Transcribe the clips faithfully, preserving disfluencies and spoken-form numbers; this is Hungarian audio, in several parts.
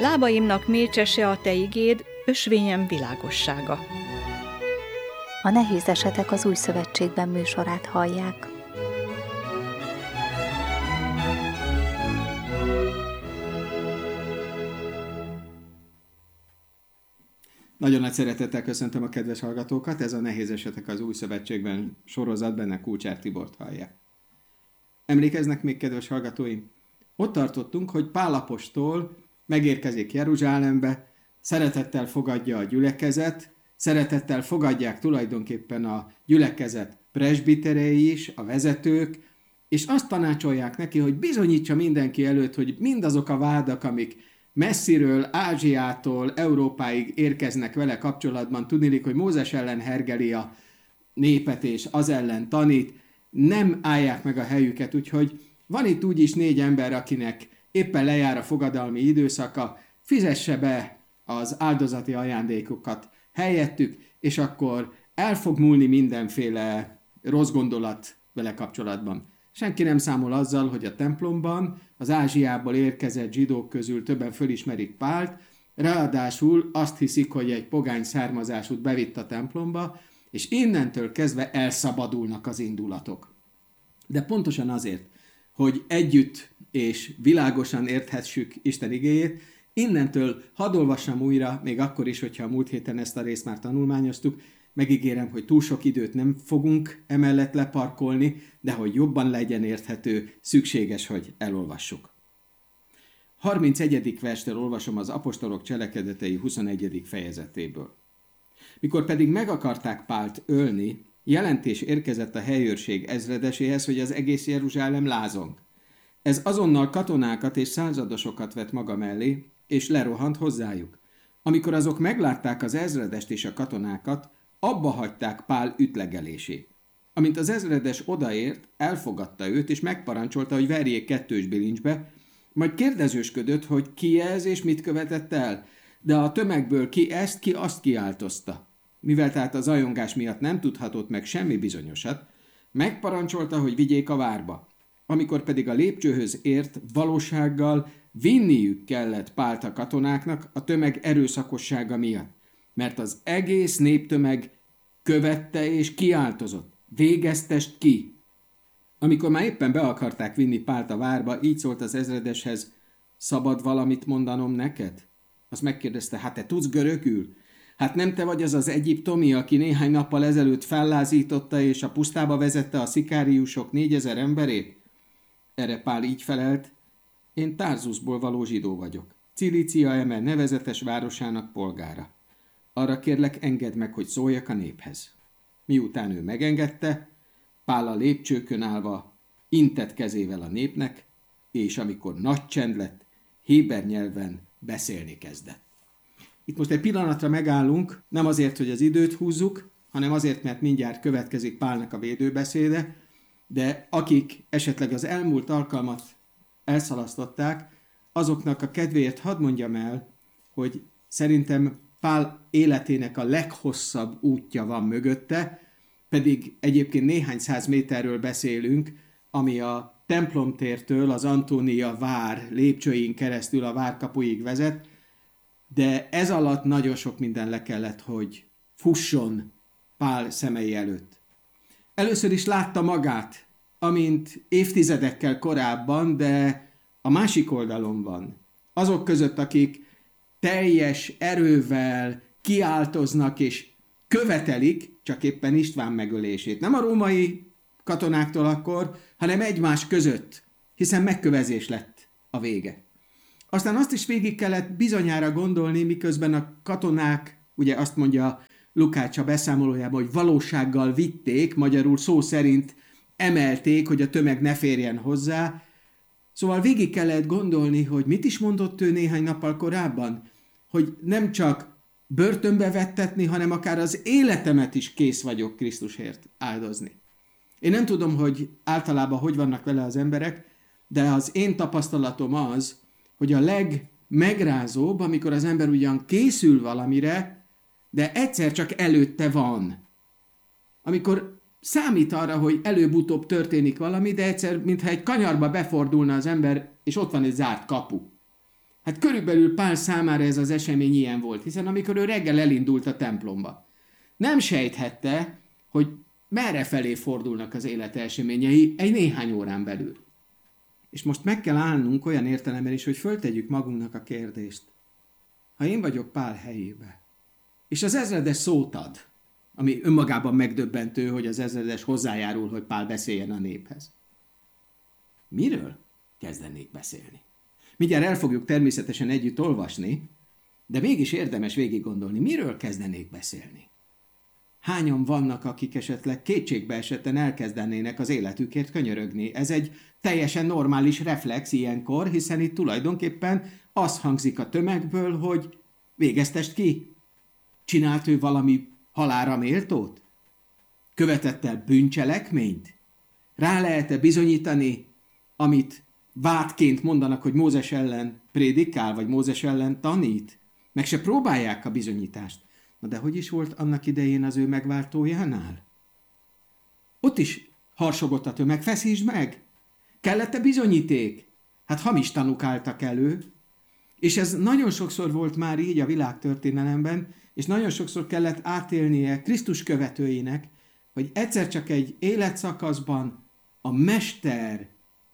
Lábaimnak mécsese a te igéd, ösvényem világossága. A Nehéz esetek az Új Szövetségben műsorát hallják. Nagyon nagy szeretettel köszöntöm a kedves hallgatókat, ez a Nehéz esetek az Új Szövetségben sorozat, benne Kulcsár Tibort hallják. Emlékeznek még, kedves hallgatóim? Ott tartottunk, hogy Pál apostol megérkezik Jeruzsálembe, szeretettel fogadja a gyülekezet, szeretettel fogadják tulajdonképpen a gyülekezet presbiterei is, a vezetők, és azt tanácsolják neki, hogy bizonyítsa mindenki előtt, hogy mindazok a vádak, amik messziről, Ázsiától, Európáig érkeznek vele kapcsolatban, tudniillik, hogy Mózes ellen hergeli a népet, és az ellen tanít, nem állják meg a helyüket, úgyhogy van itt úgyis négy ember, akinek éppen lejár a fogadalmi időszaka, fizesse be az áldozati ajándékokat helyettük, és akkor el fog múlni mindenféle rossz gondolat vele kapcsolatban. Senki nem számol azzal, hogy a templomban az Ázsiából érkezett zsidók közül többen fölismerik Pált, ráadásul azt hiszik, hogy egy pogány származásút bevitt a templomba, és innentől kezdve elszabadulnak az indulatok. De pontosan azért, hogy együtt és világosan érthessük Isten igéjét, innentől hadd olvassam újra, még akkor is, hogyha a múlt héten ezt a részt már tanulmányoztuk, megígérem, hogy túl sok időt nem fogunk emellett leparkolni, de hogy jobban legyen érthető, szükséges, hogy elolvassuk. harmincegyedik verstől olvasom az apostolok cselekedetei huszonegyedik fejezetéből. Mikor pedig meg akarták Pált ölni, jelentés érkezett a helyőrség ezredeséhez, hogy az egész Jeruzsálem lázong. Ez azonnal katonákat és századosokat vett maga mellé, és lerohant hozzájuk. Amikor azok meglátták az ezredest és a katonákat, abba hagyták Pál ütlegelését. Amint az ezredes odaért, elfogadta őt, és megparancsolta, hogy verjék kettős bilincsbe, majd kérdezősködött, hogy ki ez és mit követett el, de a tömegből ki ezt, ki azt kiáltozta. Mivel tehát a zajongás miatt nem tudhatott meg semmi bizonyosat, megparancsolta, hogy vigyék a várba. Amikor pedig a lépcsőhöz ért, valósággal vinniük kellett Pált a katonáknak a tömeg erőszakossága miatt, mert az egész néptömeg követte és kiáltozott. Végeztest ki! Amikor már éppen be akarták vinni Pált a várba, így szólt az ezredeshez, szabad valamit mondanom neked? Azt megkérdezte, hát te tudsz görögül? Hát nem te vagy az az egyiptomi, aki néhány nappal ezelőtt fellázította és a pusztába vezette a szikáriusok négyezer emberét? Erre Pál így felelt, én Tarzuszból való zsidó vagyok, Cilícia eme nevezetes városának polgára. Arra kérlek, engedd meg, hogy szóljak a néphez. Miután ő megengedte, Pál a lépcsőkön állva intett kezével a népnek, és amikor nagy csend lett, héber nyelven beszélni kezdett. Itt most egy pillanatra megállunk, nem azért, hogy az időt húzzuk, hanem azért, mert mindjárt következik Pálnak a védőbeszéde, de akik esetleg az elmúlt alkalmat elszalasztották, azoknak a kedvéért hadd mondjam el, hogy szerintem Pál életének a leghosszabb útja van mögötte, pedig egyébként néhány száz méterről beszélünk, ami a templomtértől az Antónia vár lépcsőin keresztül a várkapuig vezet, de ez alatt nagyon sok minden le kellett, hogy fusson Pál szemei előtt. Először is látta magát, amint évtizedekkel korábban, de a másik oldalon van. Azok között, akik teljes erővel kiáltoznak és követelik, csak éppen István megölését. Nem a római katonáktól akkor, hanem egymás között, hiszen megkövezés lett a vége. Aztán azt is végig kellett bizonyára gondolni, miközben a katonák, ugye azt mondja Lukács a beszámolójában, hogy valósággal vitték, magyarul szó szerint emelték, hogy a tömeg ne férjen hozzá. Szóval végig kellett gondolni, hogy mit is mondott ő néhány nappal korábban, hogy nem csak börtönbe vettetni, hanem akár az életemet is kész vagyok Krisztusért áldozni. Én nem tudom, hogy általában hogy vannak vele az emberek, de az én tapasztalatom az, hogy a legmegrázóbb, amikor az ember ugyan készül valamire, de egyszer csak előtte van. Amikor számít arra, hogy előbb-utóbb történik valami, de egyszer, mintha egy kanyarba befordulna az ember, és ott van egy zárt kapu. Hát körülbelül Pál számára ez az esemény ilyen volt, hiszen amikor ő reggel elindult a templomba, nem sejthette, hogy merre felé fordulnak az élet eseményei egy néhány órán belül. És most meg kell állnunk olyan értelemben is, hogy föltegyük magunknak a kérdést. Ha én vagyok Pál helyébe, és az ezredes szót ad, ami önmagában megdöbbentő, hogy az ezredes hozzájárul, hogy Pál beszéljen a néphez. Miről kezdenék beszélni? Mindjárt el fogjuk természetesen együtt olvasni, de mégis érdemes végig gondolni, miről kezdenék beszélni. Hányan vannak, akik esetleg kétségbe esetten elkezdenének az életükért könyörögni? Ez egy teljesen normális reflex ilyenkor, hiszen itt tulajdonképpen az hangzik a tömegből, hogy végeztest ki. Csinált ő valami halálra méltót? Követett el bűncselekményt? Rá lehet-e bizonyítani, amit vádként mondanak, hogy Mózes ellen prédikál, vagy Mózes ellen tanít? Meg se próbálják a bizonyítást. Na de hogy is volt annak idején az ő megváltójánál? Ott is harsogott a tömeg, feszítsd meg! Kellett-e bizonyíték? Hát hamis tanúk álltak elő, és ez nagyon sokszor volt már így a világtörténelemben, és nagyon sokszor kellett átélnie Krisztus követőinek, hogy egyszer csak egy életszakaszban a mester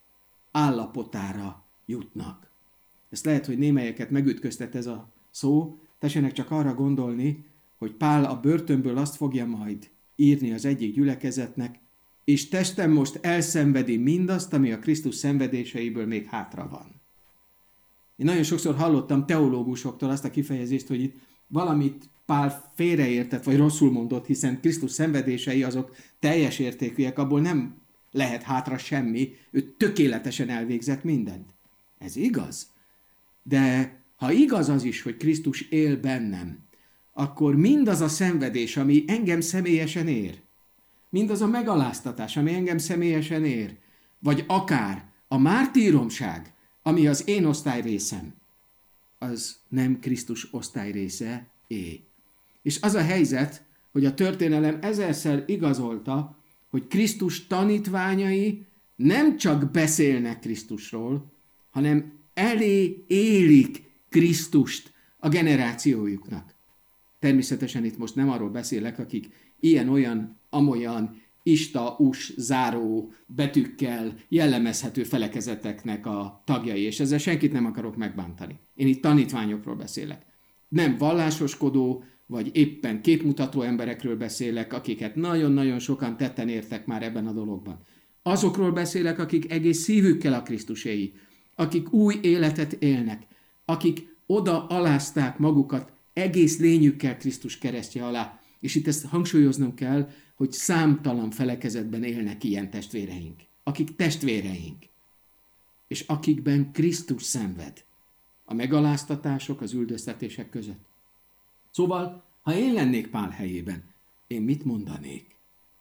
állapotára jutnak. Ezt lehet, hogy némelyeket megütköztet ez a szó, tessenek csak arra gondolni, hogy Pál a börtönből azt fogja majd írni az egyik gyülekezetnek, és testem most elszenvedi mindazt, ami a Krisztus szenvedéseiből még hátra van. Én nagyon sokszor hallottam teológusoktól azt a kifejezést, hogy itt valamit Pál félreértett, vagy rosszul mondott, hiszen Krisztus szenvedései azok teljes értékűek, abból nem lehet hátra semmi, ő tökéletesen elvégzett mindent. Ez igaz. De ha igaz az is, hogy Krisztus él bennem, akkor mindaz a szenvedés, ami engem személyesen ér, mindaz a megaláztatás, ami engem személyesen ér, vagy akár a mártíromság, ami az én osztályrészem, az nem Krisztus osztályrésze, é. És az a helyzet, hogy a történelem ezerszer igazolta, hogy Krisztus tanítványai nem csak beszélnek Krisztusról, hanem elé élik Krisztust a generációjuknak. Természetesen itt most nem arról beszélek, akik ilyen-olyan, amolyan ista-us záró betűkkel jellemezhető felekezeteknek a tagjai, és ezzel senkit nem akarok megbántani. Én itt tanítványokról beszélek. Nem vallásoskodó, vagy éppen képmutató emberekről beszélek, akiket nagyon-nagyon sokan tetten értek már ebben a dologban. Azokról beszélek, akik egész szívükkel a Krisztuséi, akik új életet élnek, akik oda alázták magukat egész lényükkel Krisztus keresztje alá. És itt ezt hangsúlyoznom kell, hogy számtalan felekezetben élnek ilyen testvéreink, akik testvéreink, és akikben Krisztus szenved a megaláztatások, az üldöztetések között. Szóval, ha én lennék Pál helyében, én mit mondanék?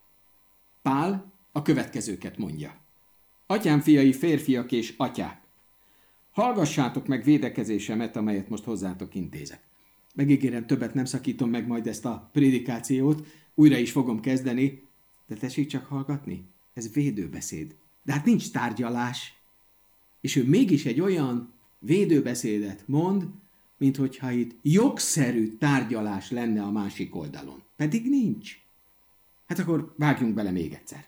Pál a következőket mondja. Atyám fiai, férfiak és atyák, hallgassátok meg védekezésemet, amelyet most hozzátok intézek. Megígérem, többet nem szakítom meg majd ezt a prédikációt, újra is fogom kezdeni, de tessék csak hallgatni, ez védőbeszéd. De hát nincs tárgyalás. És ő mégis egy olyan védőbeszédet mond, mint hogyha itt jogszerű tárgyalás lenne a másik oldalon. Pedig nincs. Hát akkor vágjunk bele még egyszer.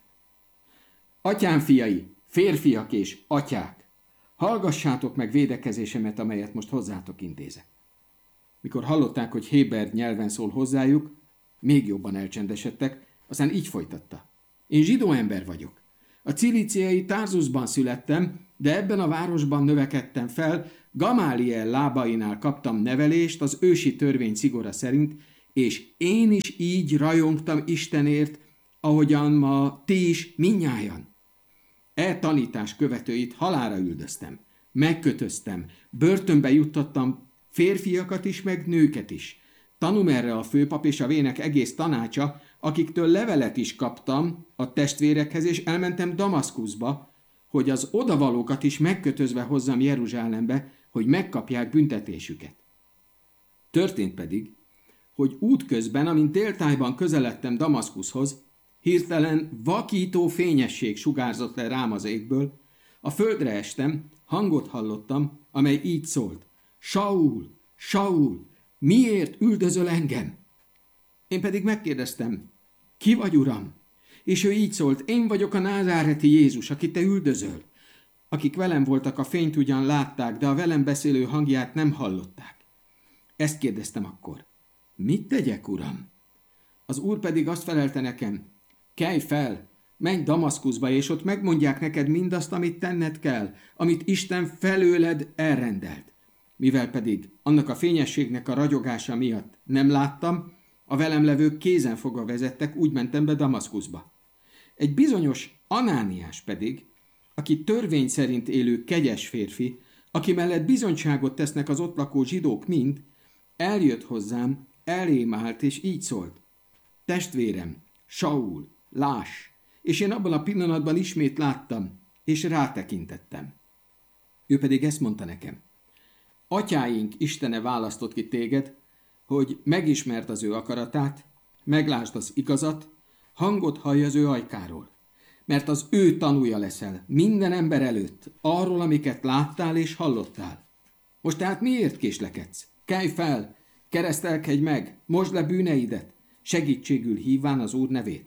Atyám fiai, férfiak és atyák, hallgassátok meg védekezésemet, amelyet most hozzátok intézek. Mikor hallották, hogy héber nyelven szól hozzájuk, még jobban elcsendesedtek, aztán így folytatta. Én zsidó ember vagyok. A cilíciai Tárzusban születtem, de ebben a városban növekedtem fel, Gamáliel lábainál kaptam nevelést az ősi törvény szigora szerint, és én is így rajongtam Istenért, ahogyan ma ti is mindnyájan. E tanítás követőit halálra üldöztem, megkötöztem, börtönbe juttattam férfiakat is, meg nőket is. Tanúm erre a főpap és a vének egész tanácsa, akiktől levelet is kaptam a testvérekhez, és elmentem Damaszkuszba, hogy az odavalókat is megkötözve hozzam Jeruzsálembe, hogy megkapják büntetésüket. Történt pedig, hogy útközben, amint déltájban közeledtem Damaszkuszhoz, hirtelen vakító fényesség sugárzott le rám az égből, a földre estem, hangot hallottam, amely így szólt. Saul, Saul, miért üldözöl engem? Én pedig megkérdeztem, ki vagy, Uram? És ő így szólt, én vagyok a názáreti Jézus, akit te üldözöl. Akik velem voltak, a fényt ugyan látták, de a velem beszélő hangját nem hallották. Ezt kérdeztem akkor. Mit tegyek, Uram? Az Úr pedig azt felelte nekem, kelj fel, menj Damaszkuszba, és ott megmondják neked mindazt, amit tenned kell, amit Isten felőled elrendelt. Mivel pedig annak a fényességnek a ragyogása miatt nem láttam, a velem levők kézenfogva vezettek, úgy mentem be Damaszkuszba. Egy bizonyos Anániás pedig, aki törvény szerint élő kegyes férfi, aki mellett bizonyságot tesznek az ott lakó zsidók mind, eljött hozzám, elém állt, és így szólt. Testvérem, Saul, láss! És én abban a pillanatban ismét láttam, és rátekintettem. Ő pedig ezt mondta nekem. Atyáink Istene választott ki téged, hogy megismerd az ő akaratát, meglásd az igazat, hangot hallj az ő ajkáról. Mert az ő tanúja leszel minden ember előtt, arról, amiket láttál és hallottál. Most tehát miért késlekedsz? Kelj fel, keresztelkedj meg, mosd le bűneidet, segítségül hívván az Úr nevét.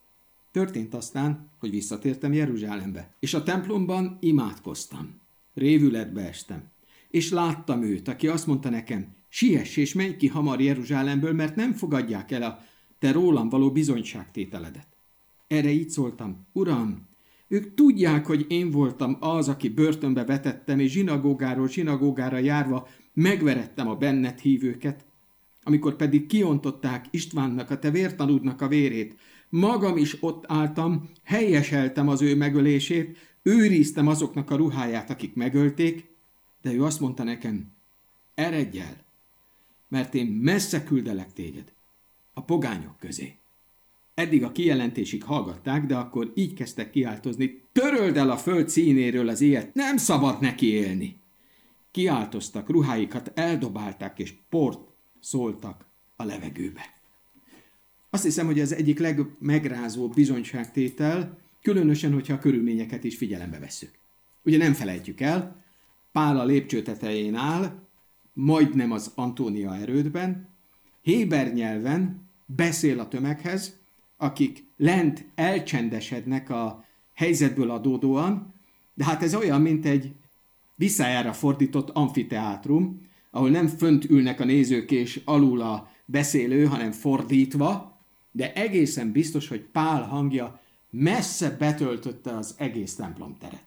Történt aztán, hogy visszatértem Jeruzsálembe, és a templomban imádkoztam. Révületbe estem, és láttam őt, aki azt mondta nekem, siess és menj ki hamar Jeruzsálemből, mert nem fogadják el a te rólam való bizonyságtételedet. Erre így szóltam, Uram, ők tudják, hogy én voltam az, aki börtönbe vetettem, és zsinagógáról zsinagógára járva megverettem a benned hívőket. Amikor pedig kiontották Istvánnak, a te vértanúdnak a vérét, magam is ott álltam, helyeseltem az ő megölését, őriztem azoknak a ruháját, akik megölték, de ő azt mondta nekem, eredj el, mert én messze küldelek téged, a pogányok közé. Eddig a kijelentésig hallgatták, de akkor így kezdtek kiáltozni, töröld el a föld színéről az ilyet, nem szabad neki élni. Kiáltoztak, ruháikat eldobálták, és port szóltak a levegőbe. Azt hiszem, hogy ez egyik legmegrázóbb bizonyságtétel, különösen, hogyha a körülményeket is figyelembe vesszük. Ugye nem felejtjük el, Pál a lépcső tetején áll, majdnem az Antónia erődben, héber nyelven beszél a tömeghez, akik lent elcsendesednek a helyzetből adódóan, de hát ez olyan, mint egy visszájára fordított amfiteátrum, ahol nem fönt ülnek a nézők és alul a beszélő, hanem fordítva, de egészen biztos, hogy Pál hangja messze betöltötte az egész templomteret.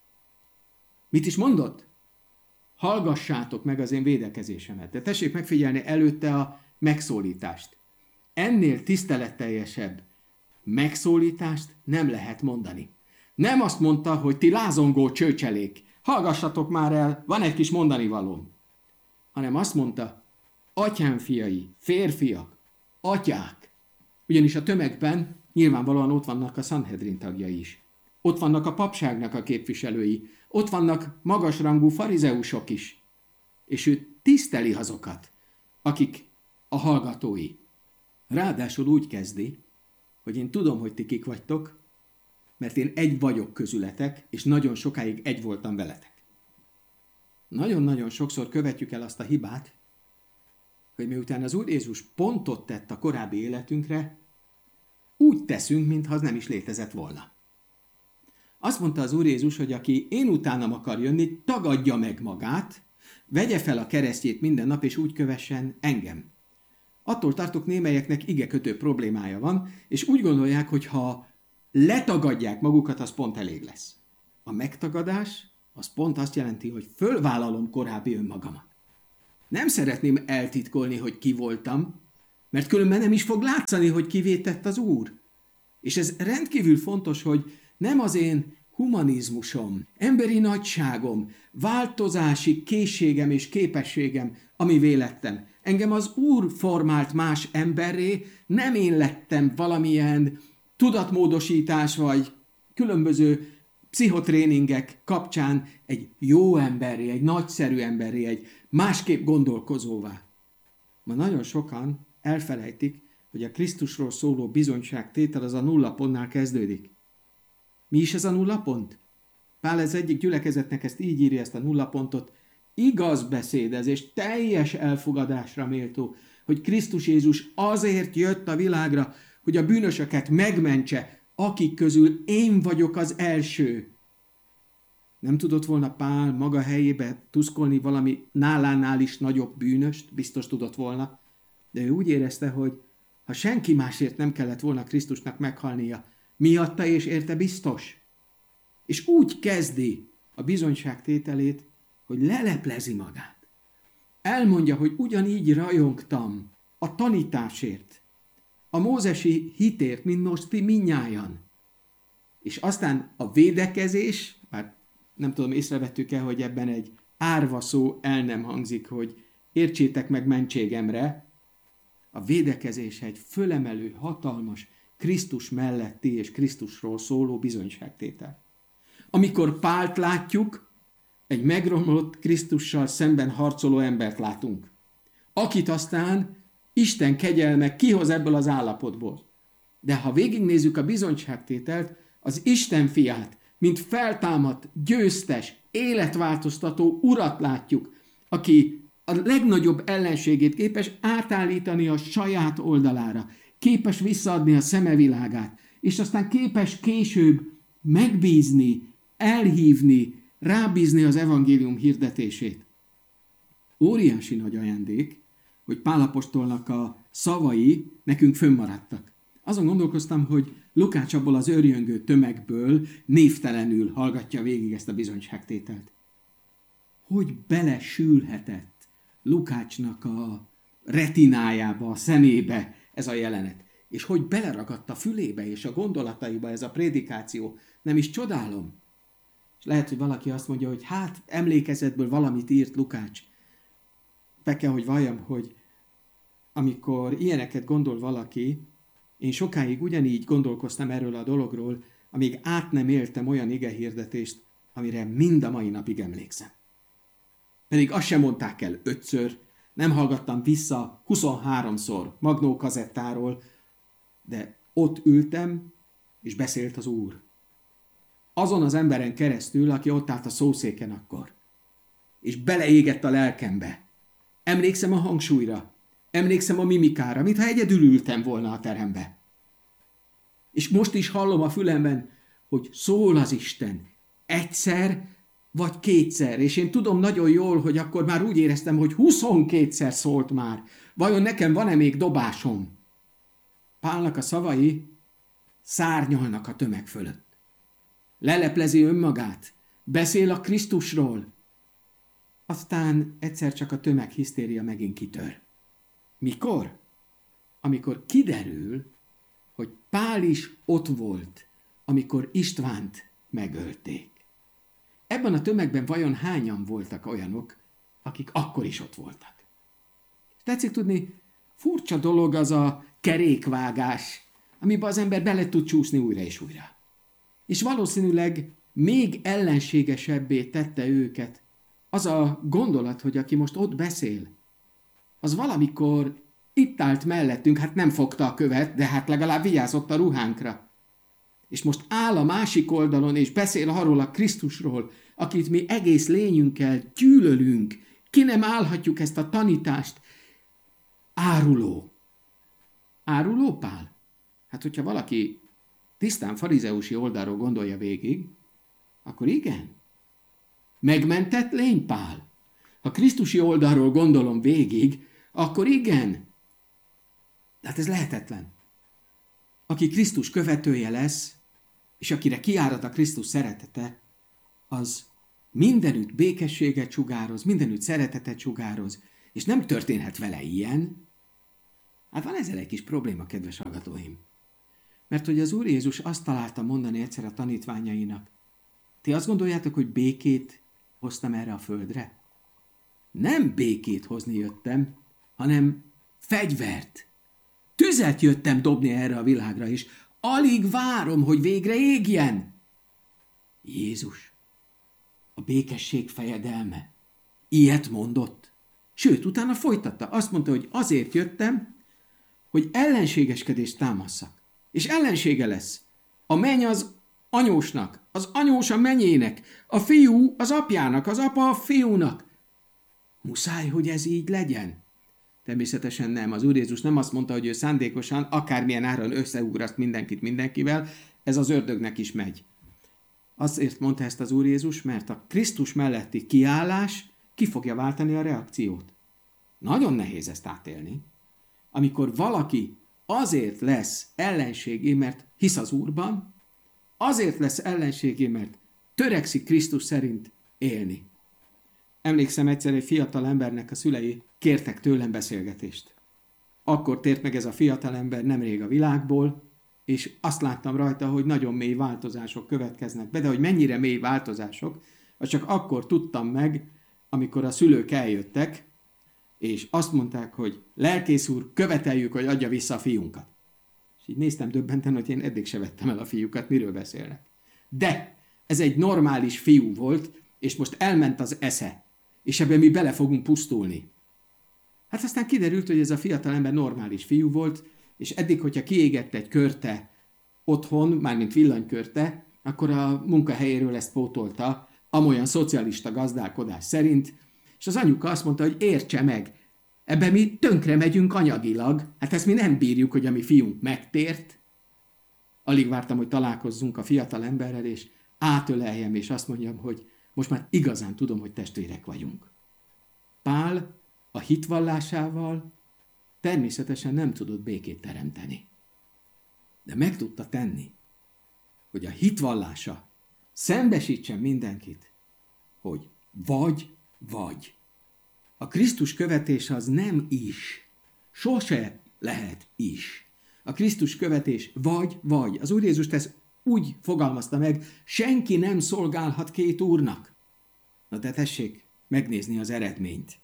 Mit is mondott? Hallgassátok meg az én védekezésemet, de tessék megfigyelni előtte a megszólítást. Ennél tiszteletteljesebb megszólítást nem lehet mondani. Nem azt mondta, hogy ti lázongó csőcselék, hallgassatok már el, van egy kis mondanivalóm. Hanem azt mondta, atyám fiai, férfiak, atyák. Ugyanis a tömegben nyilvánvalóan ott vannak a Sanhedrin tagjai is. Ott vannak a papságnak a képviselői, ott vannak magasrangú farizeusok is. És ő tiszteli azokat, akik a hallgatói. Ráadásul úgy kezdi, hogy én tudom, hogy ti kik vagytok, mert én egy vagyok közületek, és nagyon sokáig egy voltam veletek. Nagyon-nagyon sokszor követjük el azt a hibát, hogy miután az Úr Jézus pontot tett a korábbi életünkre, úgy teszünk, mintha az nem is létezett volna. Azt mondta az Úr Jézus, hogy aki én utánam akar jönni, tagadja meg magát, vegye fel a keresztjét minden nap, és úgy kövessen engem. Attól tartok, némelyeknek igekötő problémája van, és úgy gondolják, hogy ha letagadják magukat, az pont elég lesz. A megtagadás az pont azt jelenti, hogy fölvállalom korábbi önmagamat. Nem szeretném eltitkolni, hogy ki voltam, mert különben nem is fog látszani, hogy kivétett az Úr. És ez rendkívül fontos, hogy nem az én humanizmusom, emberi nagyságom, változási készségem és képességem, ami vélettem. Engem az Úr formált más emberré, nem én lettem valamilyen tudatmódosítás vagy különböző pszichotréningek kapcsán egy jó emberré, egy nagyszerű emberré, egy másképp gondolkozóvá. Ma nagyon sokan elfelejtik, hogy a Krisztusról szóló bizonyságtétel az a nulla pontnál kezdődik. Mi is ez a nulla pont? Pál az egyik gyülekezetnek ezt így írja, ezt a nulla pontot, igaz beszéd ez, és teljes elfogadásra méltó, hogy Krisztus Jézus azért jött a világra, hogy a bűnösöket megmentse, akik közül én vagyok az első. Nem tudott volna Pál maga helyébe tuszkolni valami nálánál is nagyobb bűnöst? Biztos tudott volna. De ő úgy érezte, hogy ha senki másért nem kellett volna Krisztusnak meghalnia, miatta és érte biztos. És úgy kezdi a bizonyságtételét, hogy leleplezi magát. Elmondja, hogy ugyanígy rajongtam a tanításért, a mózesi hitért, mint most ti minnyájan. És aztán a védekezés, bár nem tudom, észrevettük-e, hogy ebben egy árva szó el nem hangzik, hogy értsétek meg mentségemre. A védekezés egy fölemelő, hatalmas, Krisztus melletti és Krisztusról szóló bizonyságtétel. Amikor Pált látjuk, egy megromlott Krisztussal szemben harcoló embert látunk, akit aztán Isten kegyelme kihoz ebből az állapotból. De ha végignézzük a bizonyságtételt, az Isten fiát, mint feltámadt, győztes, életváltoztató urat látjuk, aki a legnagyobb ellenségét képes átállítani a saját oldalára, képes visszaadni a szemevilágát, és aztán képes később megbízni, elhívni, rábízni az evangélium hirdetését. Óriási nagy ajándék, hogy Pál apostolnak a szavai nekünk fönnmaradtak. Azon gondolkoztam, hogy Lukács abból az őrjöngő tömegből névtelenül hallgatja végig ezt a bizonyságtételt. Hogy belesülhetett Lukácsnak a retinájába, a szemébe ez a jelenet, és hogy beleragadt a fülébe és a gondolataiba ez a prédikáció, nem is csodálom. És lehet, hogy valaki azt mondja, hogy hát emlékezetből valamit írt Lukács. Be kell, hogy valljam, hogy amikor ilyeneket gondol valaki, én sokáig ugyanígy gondolkoztam erről a dologról, amíg át nem éltem olyan igehirdetést, amire mind a mai napig emlékszem. Pedig azt sem mondták el ötször, nem hallgattam vissza huszonháromszor Magnó kazettáról, de ott ültem, és beszélt az Úr. Azon az emberen keresztül, aki ott állt a szószéken akkor. És beleégett a lelkembe. Emlékszem a hangsúlyra, emlékszem a mimikára, mintha egyedül ültem volna a terembe. És most is hallom a fülemben, hogy szól az Isten egyszer vagy kétszer, és én tudom nagyon jól, hogy akkor már úgy éreztem, hogy huszonkétszer szólt már. Vajon nekem van-e még dobásom? Pálnak a szavai szárnyalnak a tömeg fölött. Leleplezi önmagát, beszél a Krisztusról, aztán egyszer csak a tömeg hisztéria megint kitör. Mikor? Amikor kiderül, hogy Pál is ott volt, amikor Istvánt megölték. Ebben a tömegben vajon hányan voltak olyanok, akik akkor is ott voltak? Tetszik tudni, furcsa dolog az a kerékvágás, amiben az ember bele tud csúszni újra és újra. És valószínűleg még ellenségesebbé tette őket az a gondolat, hogy aki most ott beszél, az valamikor itt állt mellettünk, hát nem fogta a követ, de hát legalább vigyázott a ruhánkra. És most áll a másik oldalon, és beszél arról a Krisztusról, akit mi egész lényünkkel gyűlölünk, ki nem állhatjuk ezt a tanítást. Áruló. Áruló Pál? Hát, hogyha valaki tisztán farizeusi oldalról gondolja végig, akkor igen. Megmentett lény Pál. Ha krisztusi oldalról gondolom végig, akkor igen. De hát ez lehetetlen. Aki Krisztus követője lesz, és akire kiárad a Krisztus szeretete, az mindenütt békességet sugároz, mindenütt szeretetet sugároz, és nem történhet vele ilyen. Hát van ezzel egy kis probléma, kedves hallgatóim. Mert hogy az Úr Jézus azt találta mondani egyszer a tanítványainak, ti azt gondoljátok, hogy békét hoztam erre a földre? Nem békét hozni jöttem, hanem fegyvert. Tüzet jöttem dobni erre a világra, és alig várom, hogy végre égjen. Jézus, a békesség fejedelme, ilyet mondott. Sőt, utána folytatta. Azt mondta, hogy azért jöttem, hogy ellenségeskedést támasszak. És ellensége lesz. A menny az anyósnak, az anyós a mennyének, a fiú az apjának, az apa a fiúnak. Muszáj, hogy ez így legyen? Természetesen nem. Az Úr Jézus nem azt mondta, hogy ő szándékosan, akármilyen áron összeugraszt mindenkit mindenkivel, ez az ördögnek is megy. Azért mondta ezt az Úr Jézus, mert a Krisztus melletti kiállás ki fogja váltani a reakciót. Nagyon nehéz ezt átélni. Amikor valaki azért lesz ellenségé, mert hisz az Úrban, azért lesz ellenségé, mert törekszik Krisztus szerint élni. Emlékszem, egyszer egy fiatal embernek a szülei kértek tőlem beszélgetést. Akkor tért meg ez a fiatal ember nemrég a világból, és azt láttam rajta, hogy nagyon mély változások következnek be, de hogy mennyire mély változások, azt csak akkor tudtam meg, amikor a szülők eljöttek, és azt mondták, hogy lelkész úr, követeljük, hogy adja vissza a fiunkat. És így néztem döbbenten, hogy én eddig se vettem el a fiúkat, miről beszélnek. De ez egy normális fiú volt, és most elment az esze, és ebben mi bele fogunk pusztulni. Hát aztán kiderült, hogy ez a fiatal ember normális fiú volt, és eddig, hogyha kiégett egy körte otthon, mármint villanykörte, akkor a munkahelyéről ezt pótolta, amolyan szocialista gazdálkodás szerint, és az anyuka azt mondta, hogy értse meg, ebben mi tönkre megyünk anyagilag, hát ezt mi nem bírjuk, hogy a mi fiunk megtért. Alig vártam, hogy találkozzunk a fiatal emberrel, és átöleljem, és azt mondjam, hogy most már igazán tudom, hogy testvérek vagyunk. Pál a hitvallásával természetesen nem tudott békét teremteni. De meg tudta tenni, hogy a hitvallása szembesítsen mindenkit, hogy vagy, vagy. A Krisztus követés az nem is, sose lehet is. A Krisztus követés vagy, vagy. Az Úr Jézus ezt úgy fogalmazta meg, senki nem szolgálhat két úrnak. Na de tessék megnézni az eredményt.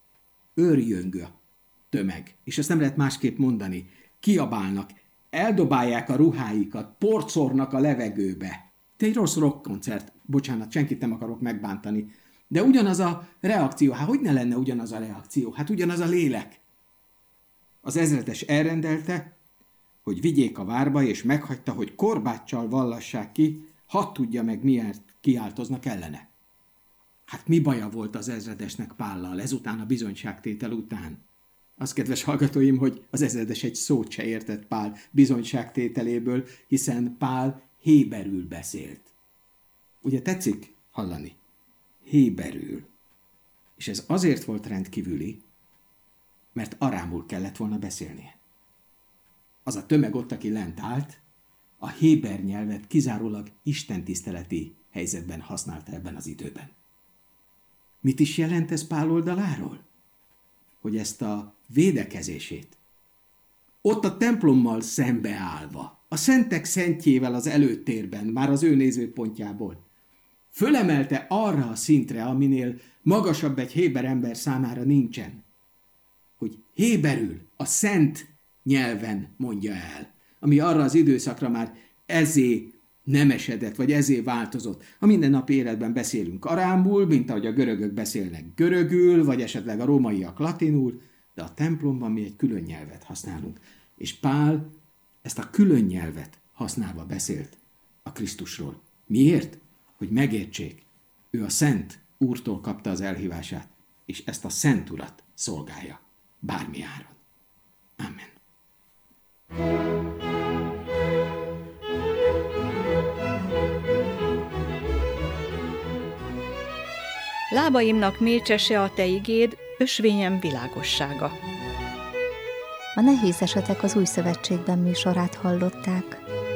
Őrjöngő a tömeg, és ezt nem lehet másképp mondani. Kiabálnak, eldobálják a ruháikat, porcornak a levegőbe. Te egy rossz rockkoncert, bocsánat, senkit nem akarok megbántani, de ugyanaz a reakció, hát hogy ne lenne ugyanaz a reakció? Hát ugyanaz a lélek. Az ezredes elrendelte, hogy vigyék a várba, és meghagyta, hogy korbáccsal vallassák ki, hadd tudja meg, miért kiáltoznak ellene. Hát mi baja volt az ezredesnek Pállal ezután a bizonyságtétel után? Az, kedves hallgatóim, hogy az ezredes egy szót se értett Pál bizonyságtételéből, hiszen Pál héberül beszélt. Ugye tetszik hallani? Héberül. És ez azért volt rendkívüli, mert arámul kellett volna beszélnie. Az a tömeg ott, aki lent állt, a héber nyelvet kizárólag istentiszteleti helyzetben használta ebben az időben. Mit is jelent ez Pál oldaláról? Hogy ezt a védekezését, ott a templommal szembeállva, a szentek szentjével az előtérben, már az ő nézőpontjából, fölemelte arra a szintre, aminél magasabb egy héber ember számára nincsen, hogy héberül, a szent nyelven mondja el, ami arra az időszakra már ezé nemesedett, vagy ezé változott. A mindennapi életben beszélünk arámul, mint ahogy a görögök beszélnek görögül, vagy esetleg a rómaiak latinul, de a templomban mi egy külön nyelvet használunk. És Pál ezt a külön nyelvet használva beszélt a Krisztusról. Miért? Hogy megértsék, ő a Szent Úrtól kapta az elhívását, és ezt a Szent Urat szolgálja bármi áron. Amen. Lábaimnak mécsese a te igéd, ösvényem világossága. A Nehéz esetek az Új Szövetségben műsorát hallották.